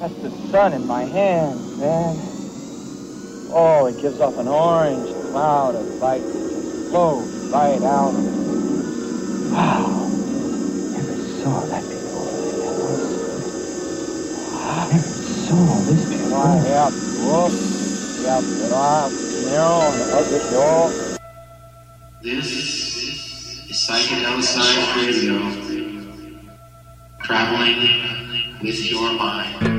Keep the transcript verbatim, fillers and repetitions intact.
That's the sun in my hand, man. Oh, it gives off an orange cloud of light that just flows right out of it. Wow. Never saw that before. Never saw this before. Yeah, whoop. Yeah, but I, you know, this door. This is Psychedelic Science Radio, traveling with your mind.